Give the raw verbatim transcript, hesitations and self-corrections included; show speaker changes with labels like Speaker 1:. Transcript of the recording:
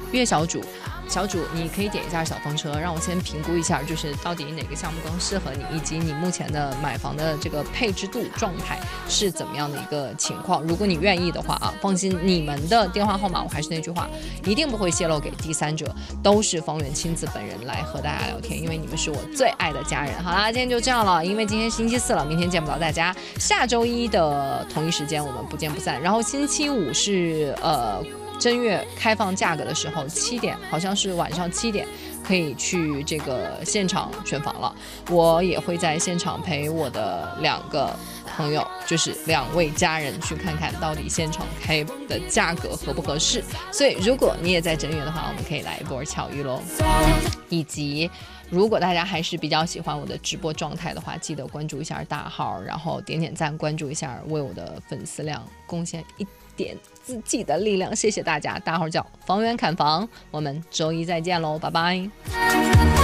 Speaker 1: 约小主。小主，你可以点一下小风车，让我先评估一下，就是到底哪个项目更适合你，以及你目前的买房的这个配置度状态是怎么样的一个情况。如果你愿意的话啊，放心，你们的电话号码我还是那句话，一定不会泄露给第三者，都是方圆亲自本人来和大家聊天，因为你们是我最爱的家人。好啦，今天就这样了，因为今天星期四了，明天见不到大家，下周一的同一时间我们不见不散。然后星期五是呃。正月开放价格的时候，七点好像是晚上七点可以去这个现场选房了。我也会在现场陪我的两个朋友，就是两位家人去看看到底现场开的价格合不合适。所以如果你也在正月的话，我们可以来一波巧遇咯。以及如果大家还是比较喜欢我的直播状态的话，记得关注一下大号，然后点点赞，关注一下，为我的粉丝量贡献一点自己的力量，谢谢大家。大号叫房源砍房，我们周一再见喽，拜拜。